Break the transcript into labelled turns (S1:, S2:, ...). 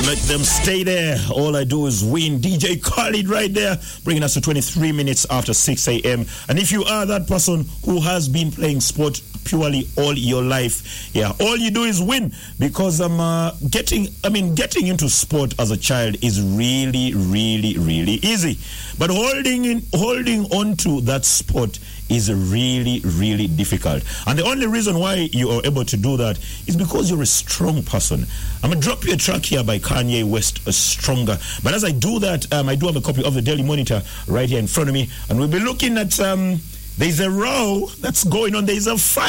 S1: Let them stay there. All I do is win. DJ Khalid right there, bringing us to 23 minutes after 6 a.m. And if you are that person who has been playing sport purely all your life, yeah, all you do is win, because getting into sport as a child is really, really, really easy. But holding on to that sport is really, really difficult. And the only reason why you are able to do that is because you're a strong person. I'm going to drop you a track here by Kanye West, Stronger. But as I do that, I do have a copy of the Daily Monitor right here in front of me. And we'll be looking at, there's a row that's going on. There's a fight.